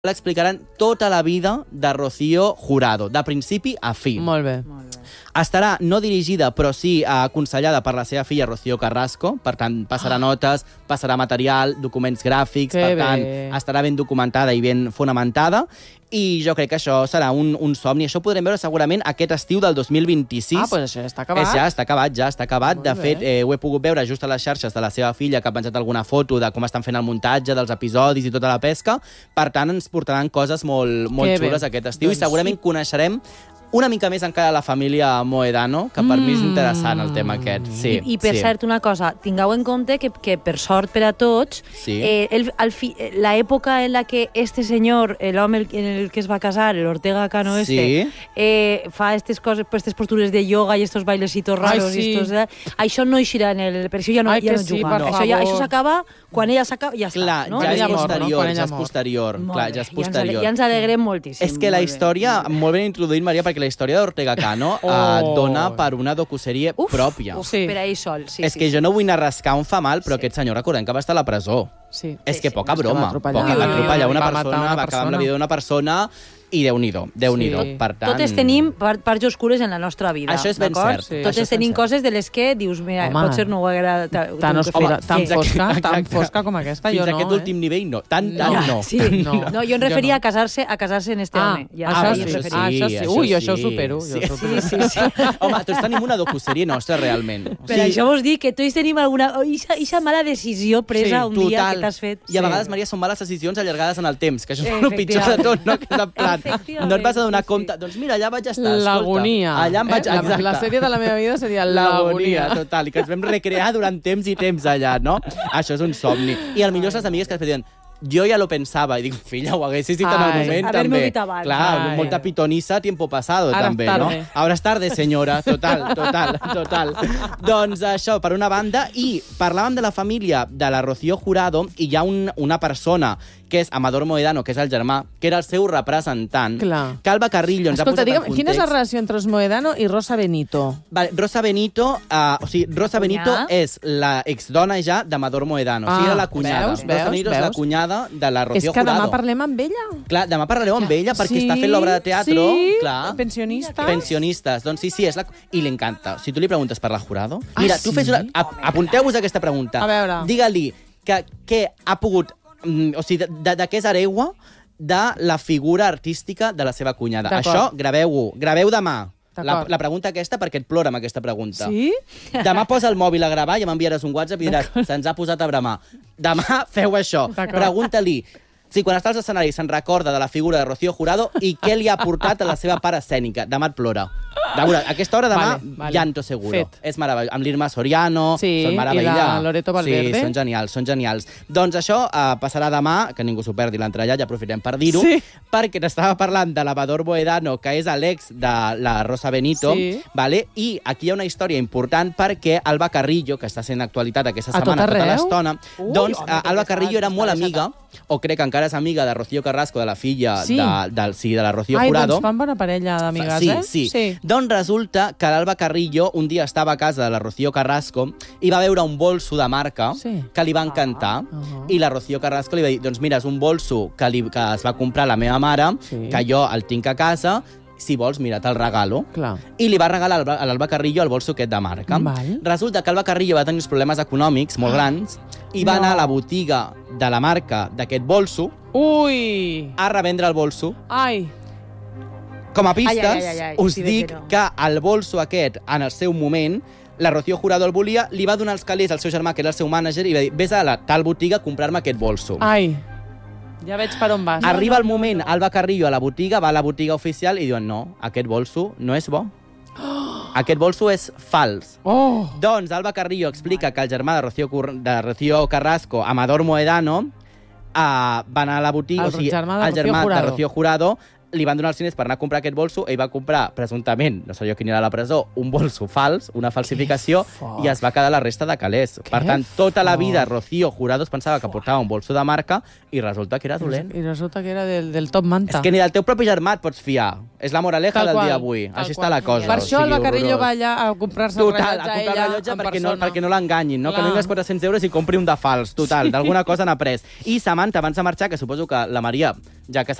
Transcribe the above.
l'explicaran tota la vida de Rocío Jurado, de principi a fi. Molt bé. Estarà no dirigida, però sí aconsellada per la seva filla Rocío Carrasco, per tant, passarà notes, passarà material, documents gràfics, per tant, estarà ben documentada i ben fonamentada, i jo crec que això serà un somni. Això ho podrem veure segurament aquest estiu del 2026. Ah, doncs això ja està acabat. Ja està acabat. De fet, ho he pogut veure just a les xarxes de la seva filla, que ha penjat alguna foto de com estan fent el muntatge, dels episodis i tota la pesca. Per tant, ens portaran coses molt xules aquest estiu i segurament coneixerem una mica més encara la família Mohedano, que per mi és interessant el tema aquest. Sí, I per cert, una cosa, tingueu en compte que per sort per a tots, la època en la que este senyor, l'home en el que es va casar, l'Ortega Cano fa aquestes coses, aquestes postures de yoga i estos bailecitos raros, això no eixirà en el... Per això ja no juga. Això s'acaba quan ella s'acaba, ja està. Clar, ja és posterior. Ja ens alegrem moltíssim. És que la història, molt ben introduït, Maria, perquè la història d'Ortega Cano dona per una docusèrie pròpia. Per ahir sol, sí. És que jo no vull anar a rascar on fa mal, però aquest senyor, recordem que va estar a la presó. És que poca broma. Va atropellar una persona, va acabar amb la vida d'una persona i Déu-n'hi-do. Per tant... Totes tenim parts oscures en la nostra vida. Això és ben cert. Totes tenim coses de les que dius, mira, potser no ho haguera... Tan fosca com aquesta, jo no. Fins a aquest últim nivell, no. Tant no. No, jo em referia a casar-se en este home. Això sí. Ui, això ho supero. Sí. Home, tots tenim una docusèrie nostra, realment. Per això vos dic que tots tenim alguna... Ixa mala decisió presa un dia que t'has fet. I a vegades, Maria, són males decisions allargades en el temps, que això és el pitjor de tot, no? Que és en plan, no et vas a donar compte. Doncs mira, allà vaig estar, l'agonia. Allà em vaig... La sèrie de la meva vida seria l'agonia. Total, i que ens vam recrear durant temps i temps allà, no? Això és un somni. I al millor les amigues que es diuen, jo ja lo pensava, i dic, filla, ho haguessis dit en el moment, també. Clar, molta pitonissa, tiempo pasado, també, no? Ahora es tarde, senyora. Total. Doncs això, per una banda, i parlàvem de la família de la Rocío Jurado, i hi ha una persona que és Amador Mohedano, que és el germà, que era el seu representant. Calva Carrillo ens ha posat en context. Quina és la relació entre Mohedano i Rosa Benito? Rosa Benito és la exdona ja d'Amador Mohedano. O sigui, era la cunyada. Rosa Benito és la cunyada de la Rocío Jurado. És que demà parlem amb ella. Clar, demà parlareu amb ella perquè està fent l'obra de teatre. Sí, pensionistes. Doncs sí, és la... I li encanta. Si tu li preguntes per la Jurado... Mira, tu fes una... Apunteu-vos aquesta pregunta. A veure. Digue-li que ha pogut... O sigui, de què és hereua de la figura artística de la seva cunyada. Això, graveu-ho. Graveu demà. La pregunta aquesta, perquè et plora amb aquesta pregunta. Sí? Demà posa el mòbil a gravar i m'enviaràs un WhatsApp i diràs, se'ns ha posat a bramar. Demà feu això. Pregunta-li si quan està als escenaris se'n recorda de la figura de Rocío Jurado i què li ha portat a la seva part escènica. Demà et plora. A aquesta hora demà, llanto seguro. És meravellós. Amb l'Irma Soriano, són meravella. I la Loreto Valverde. Sí, són genials. Doncs això passarà demà, que ningú s'ho perdi l'entrellat, ja aprofitem per dir-ho, perquè t'estava parlant de l'Amador Mohedano, que és l'ex de la Rosa Benito, i aquí hi ha una història important perquè Alba Carrillo, que està sent actualitat aquesta setmana tota l'estona, doncs Alba Carrillo era molt amiga, o crec que encara és amiga de Rocío Carrasco, de la filla de la Rocío Jurado. Doncs fan bona parella d'amigues, Sí. Doncs resulta que l'Alba Carrillo un dia estava a casa de la Rocío Carrasco i va veure un bolso de marca que li va encantar i la Rocío Carrasco li va dir, doncs mira, és un bolso que es va comprar la meva mare, que jo el tinc a casa, si vols, mira, te'l regalo. I li va regalar a l'Alba Carrillo el bolso aquest de marca. Resulta que Alba Carrillo va tenir uns problemes econòmics molt grans i va anar a la botiga de la marca d'aquest bolso a revendre el bolso. Com a pistes, us dic que el bolso aquest, en el seu moment, la Rocío Jurado el volia, li va donar els calés al seu germà, que era el seu mànager, i va dir, vés a la tal botiga a comprar-me aquest bolso. Ja veig per on vas. Arriba el moment, Alba Carrillo a la botiga, va a la botiga oficial i diuen, no, aquest bolso no és bo. Aquest bolso és fals. Doncs Alba Carrillo explica que el germà de Rocío Carrasco, Amador Mohedano, va anar a la botiga, el germà de Rocío Jurado, li van donar els diners per anar a comprar aquest bolso, ell va comprar, presumptament, no sé jo quin era la presó, un bolso fals, una falsificació, i es va quedar la resta de calés. Per tant, tota la vida Rocío Jurado pensava que portava un bolso de marca i resulta que era dolent. I resulta que era del top manta. És que ni del teu propi germà et pots fiar. És la moraleja del dia d'avui. Així està la cosa. Per això el Bacarrillo va allà a comprar-se el rellotge perquè no l'enganyin, no? Que no vingués 400 euros i compri un de fals. Total, d'alguna cosa n'ha pres. I Samantha, abans de marxar, que suposo que la Maria, ja que